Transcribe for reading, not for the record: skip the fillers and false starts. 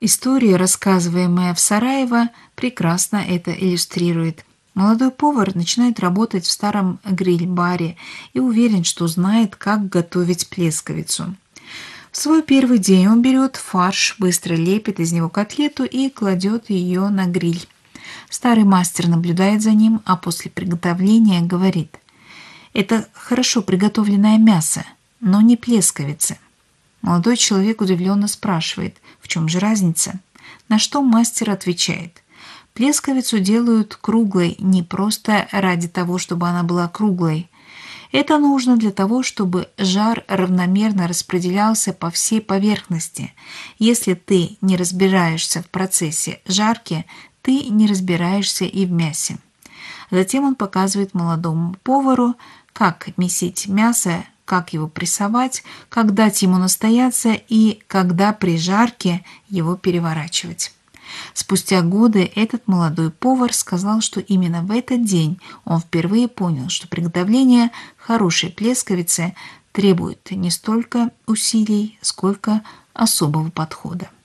История, рассказываемая в Сараево, прекрасно это иллюстрирует. Молодой повар начинает работать в старом гриль-баре и уверен, что знает, как готовить плесковицу. В свой первый день он берет фарш, быстро лепит из него котлету и кладет ее на гриль. Старый мастер наблюдает за ним, а после приготовления говорит: «Это хорошо приготовленное мясо, но не плесковица». Молодой человек удивленно спрашивает, в чем же разница? На что мастер отвечает: плесковицу делают круглой не просто ради того, чтобы она была круглой. Это нужно для того, чтобы жар равномерно распределялся по всей поверхности. Если ты не разбираешься в процессе жарки, ты не разбираешься и в мясе. Затем он показывает молодому повару, как месить мясо, как его прессовать, как дать ему настояться и когда при жарке его переворачивать. Спустя годы этот молодой повар сказал, что именно в этот день он впервые понял, что приготовление хорошей плесковицы требует не столько усилий, сколько особого подхода.